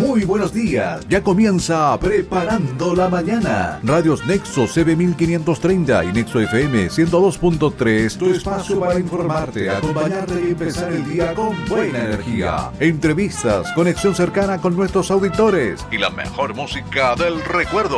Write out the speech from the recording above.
Muy buenos días, ya comienza Preparando la Mañana. Radios Nexo CB 1530 y Nexo FM 102.3, tu espacio para informarte, acompañarte y empezar el día con buena energía. Entrevistas, conexión cercana con nuestros auditores y la mejor música del recuerdo.